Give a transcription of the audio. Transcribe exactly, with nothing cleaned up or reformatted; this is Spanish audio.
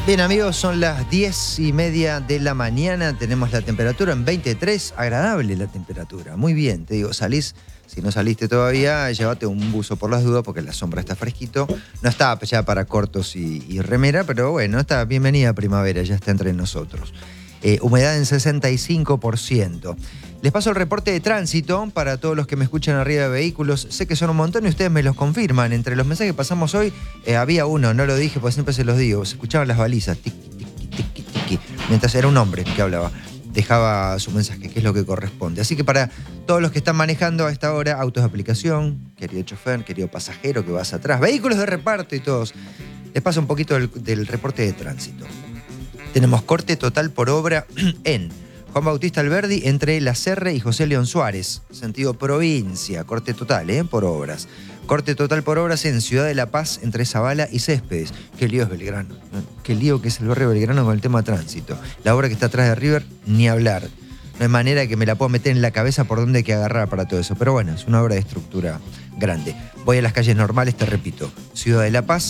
Bien, amigos, son las diez y media de la mañana. Tenemos la temperatura en veintitrés. Agradable la temperatura. Muy bien, te digo, salís. Si no saliste todavía, llévate un buzo por las dudas porque la sombra está fresquito. No está ya para cortos y, y remera, pero bueno, está bienvenida primavera, ya está entre nosotros. Eh, humedad en sesenta y cinco por ciento. Les paso el reporte de tránsito para todos los que me escuchan arriba de vehículos. Sé que son un montón y ustedes me los confirman. Entre los mensajes que pasamos hoy, eh, había uno, no lo dije porque siempre se los digo. Se escuchaban las balizas, tiqui, tiqui, tiqui, tiqui. Mientras era un hombre que hablaba. Dejaba su mensaje, que es lo que corresponde. Así que para todos los que están manejando a esta hora, autos de aplicación, querido chofer, querido pasajero que vas atrás, vehículos de reparto y todos, les paso un poquito del, del reporte de tránsito. Tenemos corte total por obra en Juan Bautista Alberdi entre La Serre y José León Suárez, sentido provincia, corte total, ¿eh? Por obras. Corte total por obras en Ciudad de La Paz entre Zabala y Céspedes. Qué lío es Belgrano, ¿no? Qué lío que es el barrio Belgrano con el tema tránsito. La obra que está atrás de River, ni hablar. No hay manera de que me la pueda meter en la cabeza por dónde hay que agarrar para todo eso. Pero bueno, es una obra de estructura grande. Voy a las calles normales, te repito. Ciudad de La Paz,